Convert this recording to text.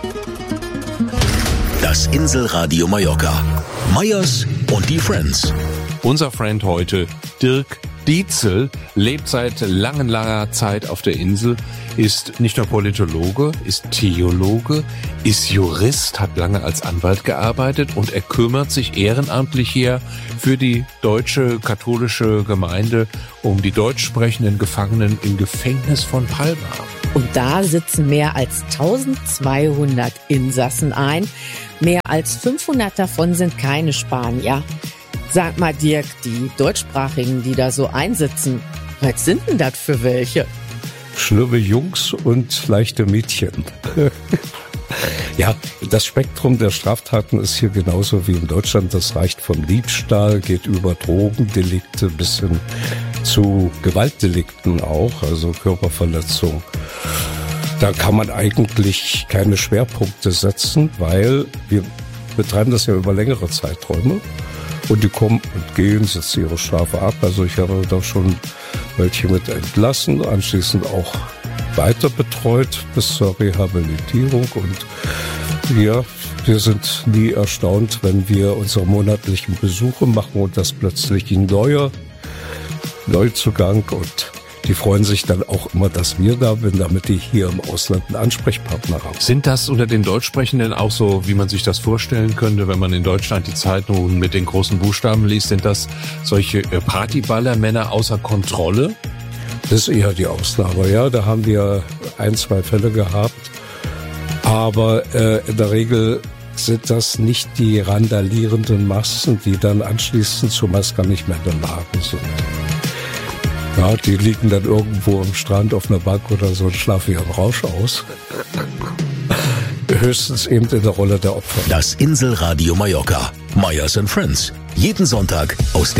Das Inselradio Mallorca. Meyers und die Friends. Unser Friend heute, Dirk Dietzel, lebt seit langer Zeit auf der Insel, ist nicht nur Politologe, ist Theologe, ist Jurist, hat lange als Anwalt gearbeitet und er kümmert sich ehrenamtlich hier für die deutsche katholische Gemeinde um die deutsch sprechenden Gefangenen im Gefängnis von Palma. Und da sitzen mehr als 1200 Insassen ein. Mehr als 500 davon sind keine Spanier. Sag mal, Dirk, die Deutschsprachigen, die da so einsitzen, was sind denn das für welche? Schlürbe Jungs und leichte Mädchen. Ja, das Spektrum der Straftaten ist hier genauso wie in Deutschland. Das reicht vom Diebstahl, geht über Drogendelikte bis hin zu Gewaltdelikten auch, also Körperverletzung. Da kann man eigentlich keine Schwerpunkte setzen, weil wir betreiben das ja über längere Zeiträume. Und die kommen und gehen, setzen ihre Strafe ab. Also ich habe da schon welche mit entlassen, anschließend auch weiter betreut bis zur Rehabilitierung. Und ja, wir sind nie erstaunt, wenn wir unsere monatlichen Besuche machen und das plötzlich ein Neuzugang, und die freuen sich dann auch immer, dass wir da sind, damit die hier im Ausland einen Ansprechpartner haben. Sind das unter den Deutschsprechenden auch so, wie man sich das vorstellen könnte, wenn man in Deutschland die Zeitung mit den großen Buchstaben liest? Sind das solche Partyballermänner außer Kontrolle? Das ist eher die Ausnahme, ja. Da haben wir 1-2 Fälle gehabt. Aber in der Regel sind das nicht die randalierenden Massen, die dann anschließend zumeist gar nicht mehr in der Lage sind. Ja, die liegen dann irgendwo am Strand auf einer Bank oder so und schlafen ihren Rausch aus. Höchstens eben in der Rolle der Opfer. Das Inselradio Mallorca. Meyers and Friends. Jeden Sonntag aus der